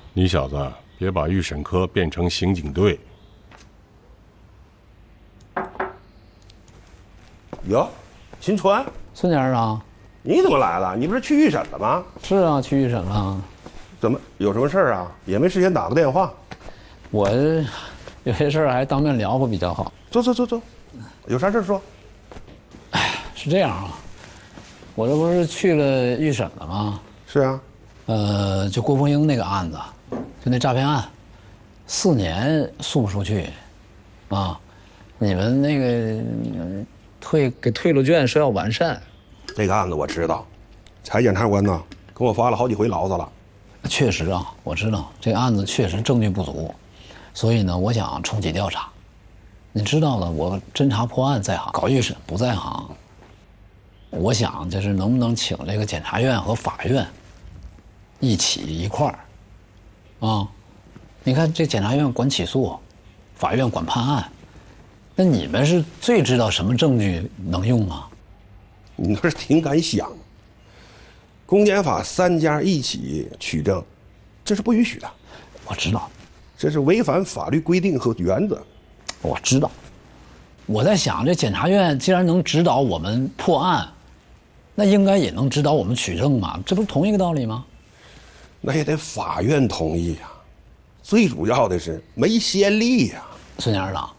你小子别把预审科变成刑警队。 哟，秦川， 孙家长， 你怎么来了？你不是去预审了吗？ 是啊，去预审了。 怎么有什么事儿啊？也没事先打个电话。 我有些事儿还当面聊会比较好。 走，有啥事说？ 是这样啊，我这不是去了预审了吗？ 是啊。 就郭凤英那个案子，就那诈骗案，4年诉不出去，啊，你们那个给退了卷，说要完善。 这个案子我知道，柴检察官呢跟我发了好几回牢子了。 确实啊，我知道这个案子确实证据不足，所以呢，我想重启调查。你知道了，我侦查破案在行，搞预审不在行。我想就是能不能请这个检察院和法院一块儿，啊，你看这检察院管起诉，法院管判案，那你们是最知道什么证据能用啊？ 你那是挺敢想。公检法3家一起取证，这是不允许的。 我知道， 这是违反法律规定和原则。 我知道。我在想，这检察院既然能指导我们破案，那应该也能指导我们取证嘛，这不是同一个道理吗？ 那也得法院同意呀。最主要的是没先例呀。 孙检察长，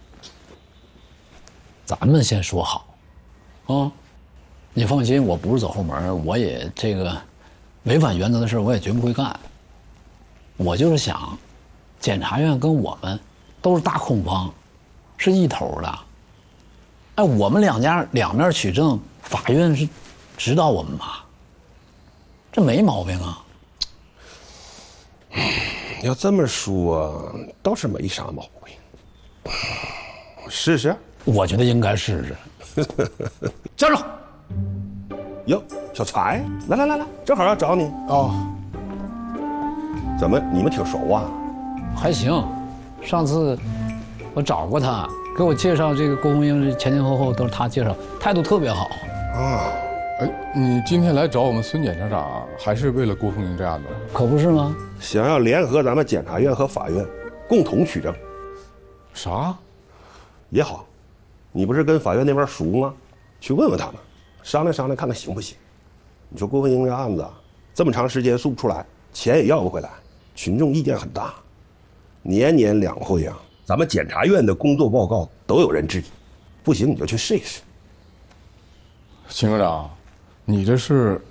咱们先说好，啊，你放心，我不是走后门，我也这个违反原则的事我也绝不会干。我就是想，检察院跟我们都是大控方，是一头的。哎，我们两面取证，法院是指导我们吧？这没毛病啊。 要这么说，倒是没啥毛病。试试？ 我觉得应该试试。站住！ 哟，小柴，来，正好要找你哦。怎么，你们挺熟啊？ 还行，上次我找过他，给我介绍这个郭凤英，前后都是他介绍，态度特别好。 啊， 哎，你今天来找我们孙检察长，还是为了郭凤英这案子？ 可不是吗？ 想要联合咱们检察院和法院共同取证。 啥？ 也好，你不是跟法院那边熟吗？去问问他们，商量商量看看行不行。你说郭凤英这案子这么长时间诉不出来，钱也要不回来，群众意见很大，年年两会啊，咱们检察院的工作报告都有人质疑，不行你就去试一试。 秦科长，你这是